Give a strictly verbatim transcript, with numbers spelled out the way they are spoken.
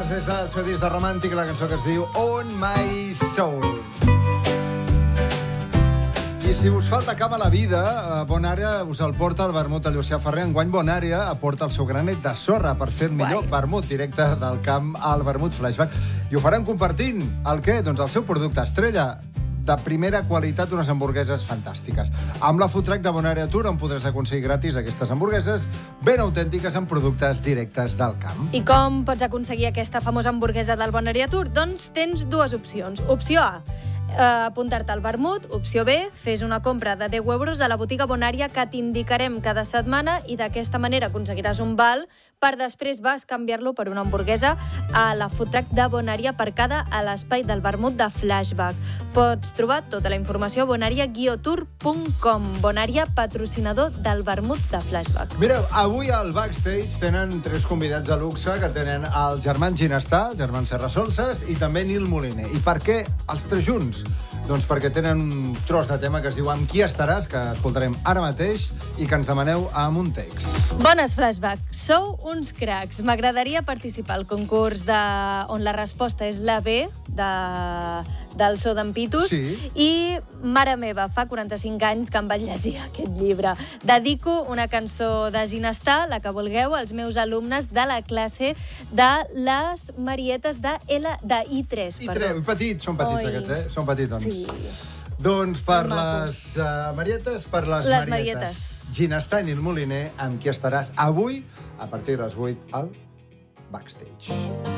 Brothers des del seu disc de Romàntic, la cançó que es diu On My Soul. I si us falta cava a la vida, Bonària us el porta el vermut a Llucià Ferrer. Enguany Bonària aporta el seu granet de sorra per fer el millor vermut directe del camp al vermut flashback. I ho faran compartint el què? Doncs el seu producte estrella de primera qualitat, unes hamburgueses fantàstiques. Amb la food truck de Bonària Tour on podràs aconseguir gratis aquestes hamburgueses ben autèntiques amb productes directes del camp. I com pots aconseguir aquesta famosa hamburguesa del Bonària Tour? Doncs tens dues opcions. Opció A, Uh, apuntar-te al vermut. Opció B, fes una compra de deu euros a la botiga Bonària que t'indicarem cada setmana i d'aquesta manera aconseguiràs un val per després vas canviar-lo per una hamburguesa a la food truck de Bonària aparcada a l'espai del vermut de Flashback. Pots trobar tota la informació a bonaria guió tour punt com. Bonària, patrocinador del vermut de Flashback. Mireu, avui al backstage tenen tres convidats de luxe que tenen el germán Ginestà, el germán Serra Solses i també Nil Moliner. I per què els tres junts? Doncs perquè tenen un tros de tema que es diu Amb qui estaràs, que escoltarem ara mateix i que ens demaneu amb un text. Bones, Flashback. Sou uns cracs. M'agradaria participar al concurs de... on la resposta és la B, de... del so d'en Pitus. Sí. I, mare meva, fa quaranta-cinc anys que em vaig llegir aquest llibre. Dedico una cançó de Ginestà, la que vulgueu, als meus alumnes de la classe de les Marietes de L de I tres. I tres, petits, són petits Oi. aquests, eh? Són petitons. Sí. Doncs per Molt les uh, Marietes, per les, Les Marietes. Marietes. Ginestà i Nil Moliner, amb qui estaràs avui, a partir de les vuit, al backstage.